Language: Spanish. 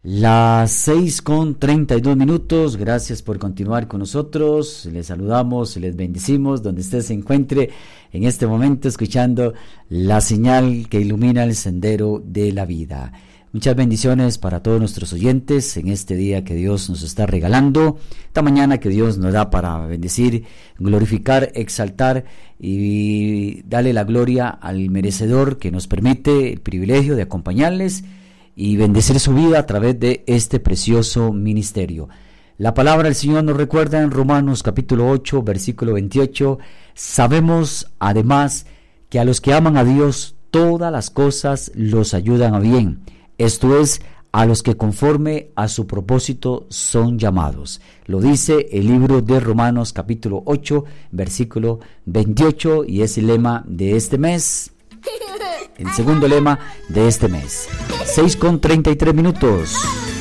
Las 6:32. Gracias por continuar con nosotros. Les saludamos, les bendecimos donde usted se encuentre en este momento escuchando la señal que ilumina el sendero de la vida. Muchas bendiciones para todos nuestros oyentes en este día que Dios nos está regalando, esta mañana que Dios nos da para bendecir, glorificar, exaltar y darle la gloria al merecedor que nos permite el privilegio de acompañarles y bendecir su vida a través de este precioso ministerio. La palabra del Señor nos recuerda en Romanos capítulo 8, versículo 28, sabemos además que a los que aman a Dios todas las cosas los ayudan a bien, esto es, a los que conforme a su propósito son llamados. Lo dice el libro de Romanos capítulo 8, versículo 28, y es el lema de este mes. El segundo lema de este mes. 6:33.